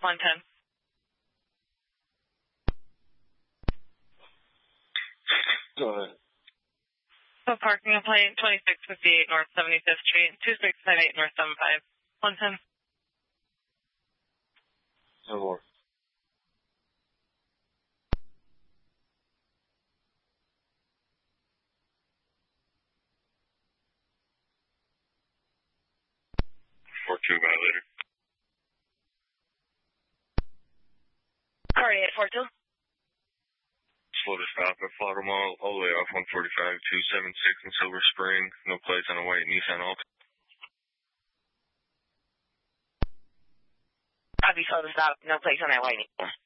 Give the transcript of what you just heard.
110. Go ahead. So parking complaint 2658 North 75th Street, 2658 North 75, 110. No more. Or 2 violator. Car 842. Slow to stop at Flower Mall, all the way off 145, 276 in Silver Spring. No plates on a white Nissan Altima. Copy, slow to stop. No place on that white Nissan.